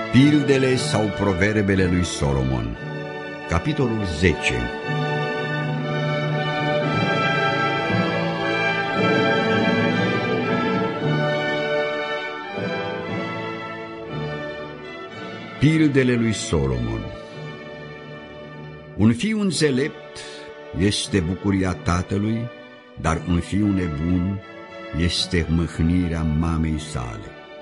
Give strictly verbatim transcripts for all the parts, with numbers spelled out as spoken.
Pildele sau proverbele lui Solomon, capitolul zece. Pildele lui Solomon. Un fiu înțelept este bucuria tatălui, dar un fiu nebun este mâhnirea mamei sale.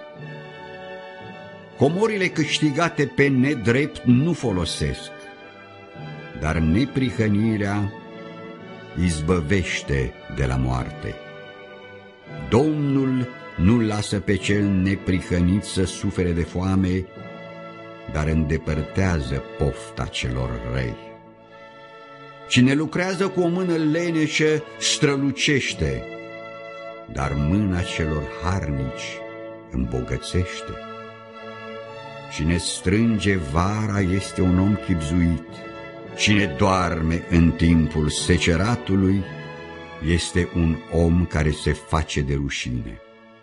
Comorile câștigate pe nedrept nu folosesc, dar neprihănirea izbăvește de la moarte. Domnul nu lasă pe cel neprihănit să sufere de foame, dar îndepărtează pofta celor răi. Cine lucrează cu o mână leneșă strălucește, dar mâna celor harnici îmbogățește. Cine strânge vara este un om chibzuit, cine doarme în timpul seceratului este un om care se face de rușine.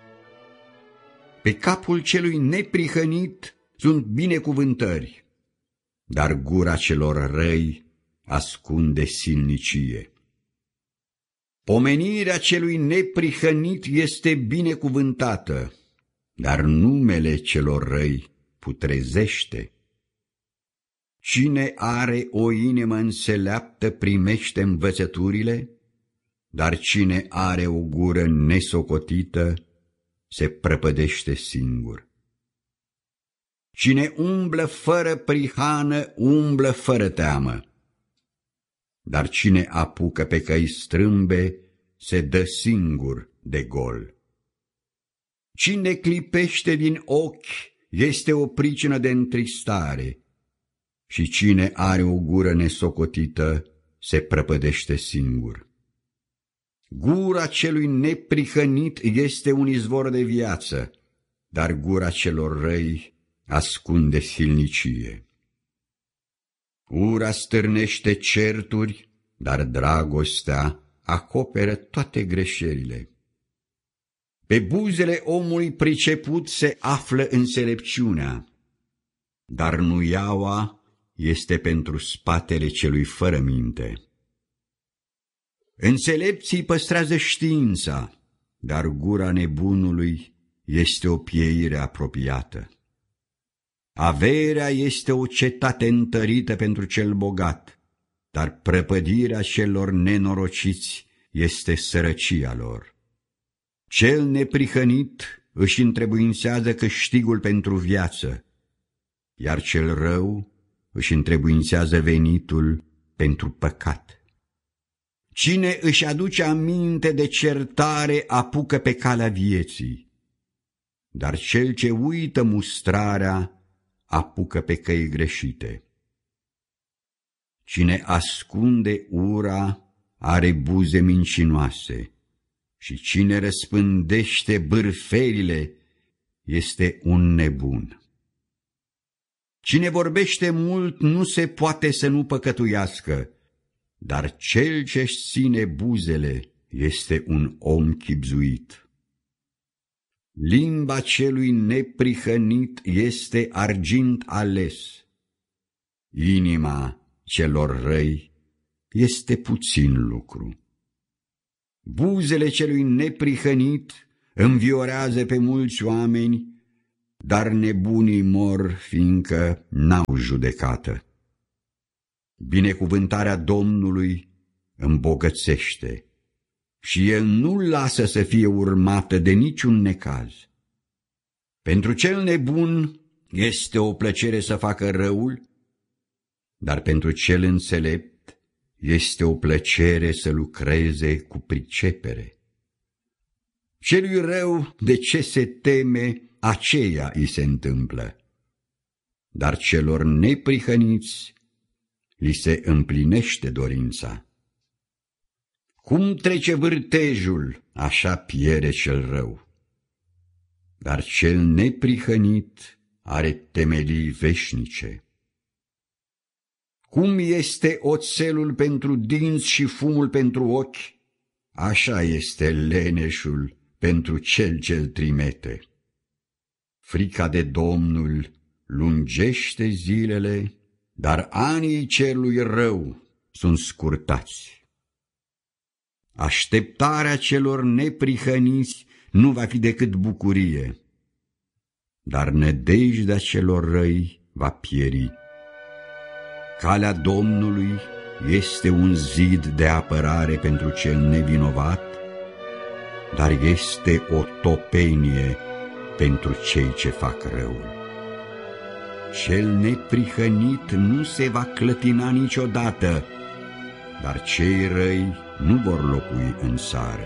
Pe capul celui neprihănit sunt binecuvântări, dar gura celor răi ascunde silnicie. Pomenirea celui neprihănit este binecuvântată, dar numele celor răi putrezește. Cine are o inimă înțeleaptă primește învățăturile, dar cine are o gură nesocotită se prăpădește singur. Cine umblă fără prihană, umblă fără teamă, dar cine apucă pe căi strâmbe se dă singur de gol. Cine clipește din ochi este o pricină de întristare, și cine are o gură nesocotită se prăpădește singur. Gura celui neprihănit este un izvor de viață, dar gura celor răi ascunde silnicie. Ura stârnește certuri, dar dragostea acoperă toate greșelile. Pe buzele omului priceput se află înțelepciunea, dar nuiaua este pentru spatele celui fără minte. Înțelepții păstrează știința, dar gura nebunului este o pieire apropiată. Averea este o cetate întărită pentru cel bogat, dar prăpădirea celor nenorociți este sărăcia lor. Cel neprihănit își întrebuințează câștigul pentru viață, iar cel rău își întrebuințează venitul pentru păcat. Cine își aduce aminte de certare apucă pe calea vieții, dar cel ce uită mustrarea apucă pe căi greșite. Cine ascunde ura are buze mincinoase, și cine răspândește bârfelile este un nebun. Cine vorbește mult nu se poate să nu păcătuiască, dar cel ce-și ține buzele este un om chibzuit. Limba celui neprihănit este argint ales, inima celor răi este puțin lucru. Buzele celui neprihănit înviorează pe mulți oameni, dar nebunii mor fiindcă n-au judecată. Binecuvântarea Domnului îmbogățește și El nu lasă să fie urmată de niciun necaz. Pentru cel nebun este o plăcere să facă răul, dar pentru cel înțelept este o plăcere să lucreze cu pricepere. Celui rău de ce se teme, aceea îi se întâmplă, dar celor neprihăniți li se împlinește dorința. Cum trece vârtejul, așa pierde cel rău, dar cel neprihănit are temelii veșnice. Cum este oțelul pentru dinți și fumul pentru ochi, așa este leneșul pentru cel ce-l trimite. Frica de Domnul lungește zilele, dar anii celui rău sunt scurtați. Așteptarea celor neprihăniți nu va fi decât bucurie, dar nădejdea celor răi va pieri. Calea Domnului este un zid de apărare pentru cel nevinovat, dar este o topenie pentru cei ce fac răul. Cel neprihănit nu se va clătina niciodată, dar cei răi nu vor locui în sare.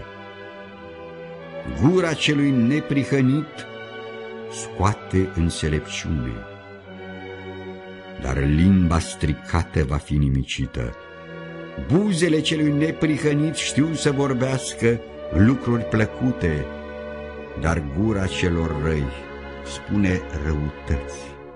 Gura celui neprihănit scoate înțelepciune, dar limba stricată va fi nimicită. Buzele celui neprihănit știu să vorbească lucruri plăcute, dar gura celor răi spune răutăți.